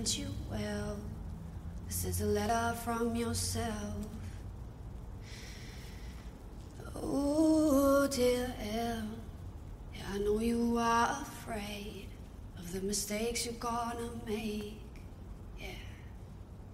you well. This is a letter from yourself. Oh, dear Elle, yeah, I know you are afraid of the mistakes you're gonna make.